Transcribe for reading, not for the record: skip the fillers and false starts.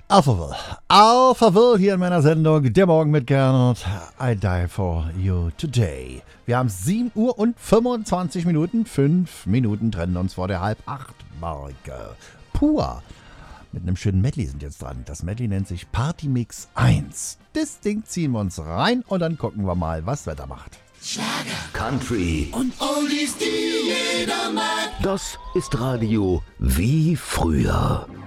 Alphaville hier in meiner Sendung Der Morgen mit Gernot. I die for you today. Wir haben 7 Uhr und 25 Minuten. 5 Minuten trennen uns vor der Halb-8-Marke. Pur. Mit einem schönen Medley sind jetzt dran. Das Medley nennt sich Party Mix 1. Das Ding ziehen wir uns rein und dann gucken wir mal, was Wetter macht. Schlager, Country und Oldies, die jeder mag. Das ist Radio wie früher.